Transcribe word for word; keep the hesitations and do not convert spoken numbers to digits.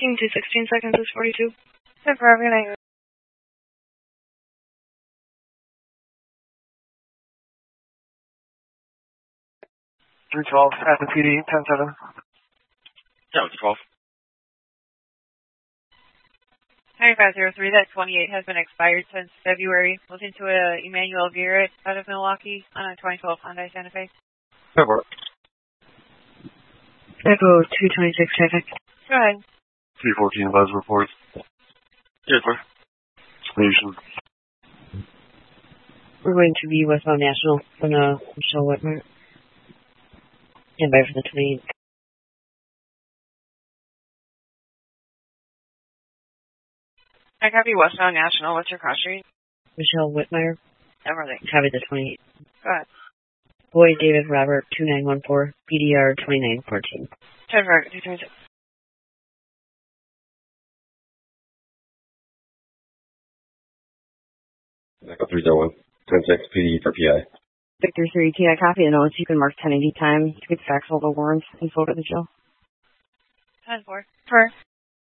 fifteen to sixteen seconds is forty-two. ten four, have a good night. three twelve, at the P D, ten seven. Yeah, it's twelve. ninety-five oh three, that twenty-eight has been expired since February. Looking to a Emmanuel Virat out of Milwaukee on a twenty twelve Hyundai Santa Fe. February. Echo two twenty-six traffic. Go ahead. three fourteen, buzz report. Yes, sir. Station. We're going to be westbound National from uh, Michelle Whitmer. Stand by for the twenty-eight. I copy westbound National. What's your cross street? Michelle Whitmire. Everything. Copy the twenty-eight. Go ahead. Boyd David Robert two nine one four, P D R twenty-nine fourteen. ten four, two twenty-six. Echo three zero one, ten six, P D for P I. Victor three T, I copy the notes. You can mark ten eighty time to get fax all the warrants and photo the jail. ten four. For.